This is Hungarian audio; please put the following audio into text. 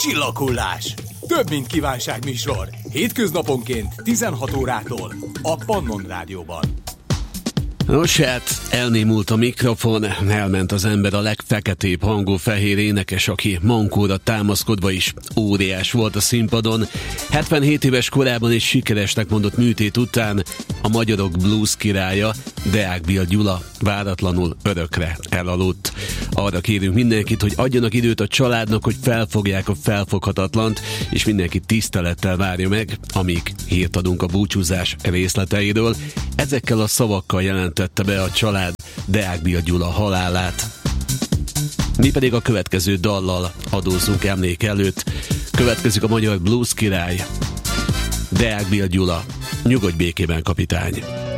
Csillaghullás. Több, mint kívánságműsor. Hétköznaponként 16 órától a Pannon Rádióban. Nos hát, elnémult a mikrofon, elment az ember a legfeketébb hangú fehér énekes, aki mankóra támaszkodva is óriás volt a színpadon. 77 éves korában és sikeresnek mondott műtét után a magyarok blues királya, Deák Bill Gyula váratlanul örökre elaludt. Arra kérünk mindenkit, hogy adjanak időt a családnak, hogy felfogják a felfoghatatlant, és mindenki tisztelettel várja meg, amíg hírt adunk a búcsúzás részleteiről. Ezekkel a szavakkal jelentette be a család Deák Bill Gyula halálát. Mi pedig a következő dallal adózzunk emlék előtt. Következik a magyar blues király, Deák Bill Gyula. Nyugodj békében, kapitány!